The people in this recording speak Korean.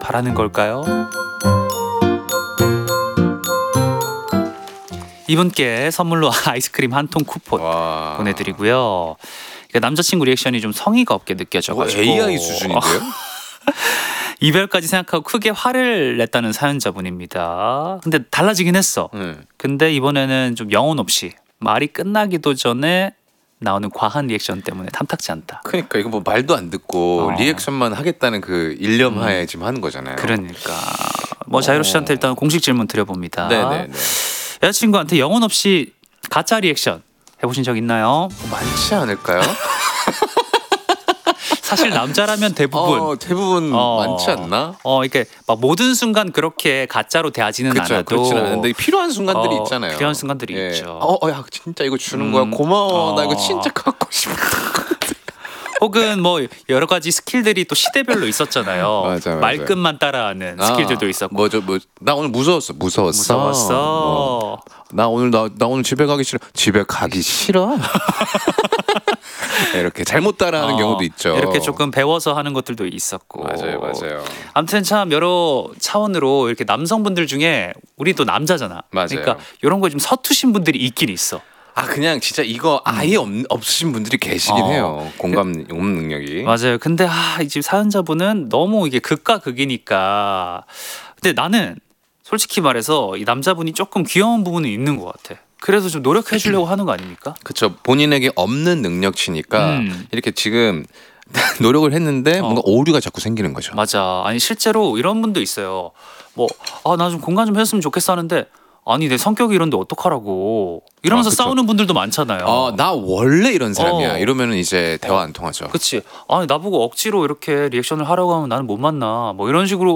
바라는 걸까요? 이분께 선물로 아이스크림 한 통 쿠폰 보내드리고요. 남자친구 리액션이 좀 성의가 없게 느껴져가지고 AI 수준인데요? 이별까지 생각하고 크게 화를 냈다는 사연자분입니다. 근데 달라지긴 했어. 근데 이번에는 좀 영혼 없이 말이 끝나기도 전에 나오는 과한 리액션 때문에 탐탁지 않다. 그러니까 이거 뭐 말도 안 듣고 리액션만 하겠다는 그 일념하에 지금 하는 거잖아요. 그러니까 뭐 자유로 씨한테 일단 공식 질문 드려봅니다. 네네네. 여자친구한테 영혼 없이 가짜 리액션 해보신 적 있나요? 많지 않을까요? 사실 남자라면 대부분 많지 않나? 이렇게 막 모든 순간 그렇게 가짜로 대하지는 않아도 그렇지는 않은데 필요한 순간들이 있잖아요. 필요한 순간들이 있죠. 야 진짜 이거 주는 거야. 고마워. 나 이거 진짜 갖고 싶어. 혹은 뭐 여러 가지 스킬들이 또 시대별로 있었잖아요. 맞아. 말끝만 따라하는 스킬들도 있었고. 나 오늘 무서웠어. 나 오늘 집에 가기 싫어. 집에 가기 싫어? 이렇게 잘못 따라하는 경우도 있죠. 이렇게 조금 배워서 하는 것들도 있었고. 맞아요. 아무튼 참 여러 차원으로 이렇게 남성분들 중에 우리 또 남자잖아. 맞아요. 그러니까 이런 거 좀 서투신 분들이 있긴 있어. 그냥 진짜 이거 아예 없으신 분들이 계시긴 해요. 공감 능력이. 맞아요. 근데 이 집 사연자분은 너무 이게 극과 극이니까. 근데 나는 솔직히 말해서 이 남자분이 조금 귀여운 부분이 있는 것 같아. 그래서 좀 노력해 주려고 하는 거 아닙니까? 그렇죠. 본인에게 없는 능력치니까 이렇게 지금 노력을 했는데 뭔가 오류가 자꾸 생기는 거죠. 맞아. 아니 실제로 이런 분도 있어요. 뭐 나 좀 공간 좀 했으면 좋겠어 하는데 아니 내 성격이 이런데 어떡하라고 이러면서 싸우는 분들도 많잖아요. 나 원래 이런 사람이야. 이러면은 이제 대화 안 통하죠. 그치. 아니 나보고 억지로 이렇게 리액션을 하라고 하면 나는 못 만나. 뭐 이런 식으로